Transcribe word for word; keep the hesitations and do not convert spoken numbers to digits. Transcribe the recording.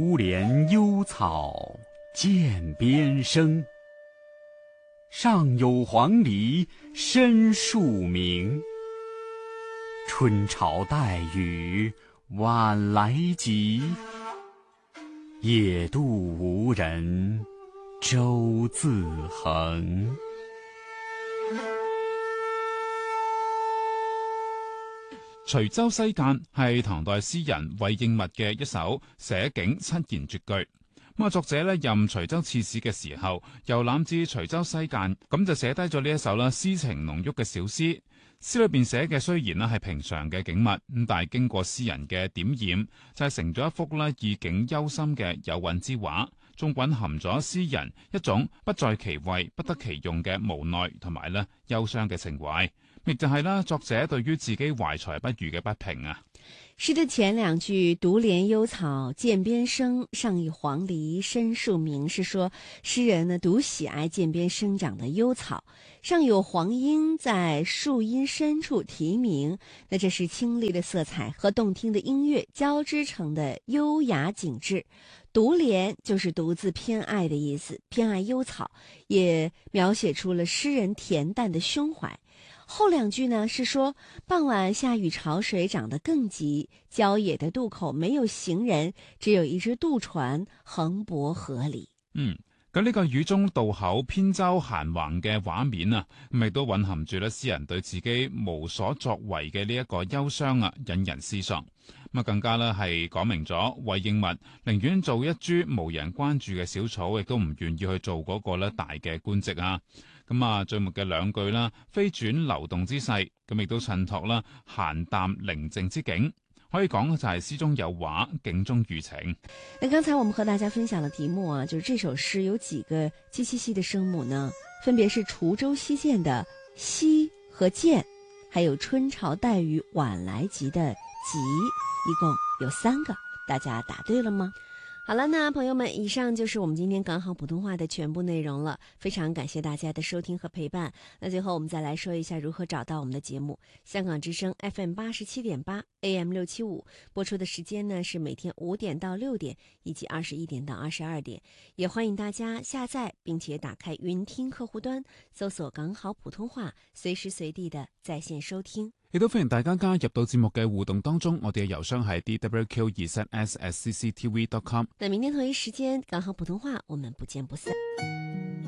独怜幽草涧边生，上有黄鹂深树鸣。春潮带雨晚来急，野渡无人舟自横。 徐州西澗係唐代詩人衛應物嘅一首寫景七言絕句。咁啊，作者咧任徐州刺史嘅時候，遊覽至徐州西澗，咁就寫低咗呢一首啦詩情濃郁嘅小詩。詩裏邊寫嘅雖然咧係平常嘅景物，咁但係經過詩人嘅點染，就係成咗一幅咧意境幽深嘅有韻之畫，仲蘊含咗詩人一種不在其位不得其用嘅無奈同埋咧憂傷嘅情懷。亦就係啦，作者對於自己懷才不遇嘅不平啊。 詩的前兩句獨憐幽草涧邊生，上有黃鹂深樹鳴，是說詩人呢獨喜愛涧邊生長的幽草，上有黃鶯在樹蔭深處啼鳴，那這是清麗的色彩和動聽的音樂交織成的優雅景致。獨憐就是獨自偏愛的意思，偏愛幽草，也描寫出了詩人恬淡的胸懷。後兩句呢是說傍晚下雨，潮水漲得更急，郊野的渡口沒有行人，只有一隻渡船橫泊河裏。 嗯，咁呢個雨中渡口扁舟閒橫嘅畫面啊，咁亦都蘊含住咧詩人對自己無所作為嘅呢一個憂傷啊，引人思索。咁啊，更加咧係講明咗衛應物寧願做一株無人關注嘅小草，亦都唔願意去做嗰個咧大嘅官職啊。咁啊，最末嘅兩句啦，飛轉流動之勢，咁亦都襯托啦閒淡寧靜之景，可以講就係詩中有畫，景中寓情。 那剛才我們和大家分享的題目啊，就是這首詩有幾個唧唧唧的聲母呢？分別是滁州西澗的西和澗，還有春潮帶雨晚來急的急，一共有三個。大家答對了嗎？好了，那朋友們，以上就是我們今天港好普通話的全部內容了。非常感謝大家的收聽和陪伴。那最後我們再來說一下如何找到我們的節目。香港之聲 F M 八十七點八 A M 六七五播出的時間呢是每天五點到六點，以及二十一點到二十二點。也歡迎大家下載並且打開雲聽客戶端，搜索港好普通話，隨時隨地的在線收聽。 亦都歡迎大家加入到節目嘅互動當中，我哋嘅郵箱係 d w q 二 s s at c c t v dot com。 那明天同一時間，港好普通話，我們不見不散。